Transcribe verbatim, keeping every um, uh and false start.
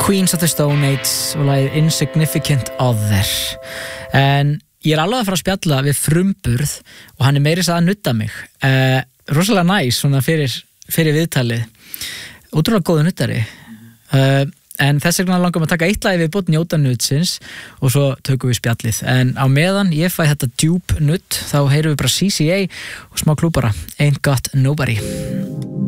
Queens of the Stone Age og lagið Insignificant Other. En ég er alveg að fara að spjalla við frumburð og hann er meiri að nutta mig. Uh, rosalega næs svona fyrir, fyrir viðtalið. Ótrúlega góðu nuttari. Uh, en þess vegna langum að taka eitt lagi við bótt njóta nutsins og svo tökum við spjallið. En á meðan ég fæ þetta djúp nutt þá heyrum við bara C C A og smá klúbara. Ain't Got Nobody.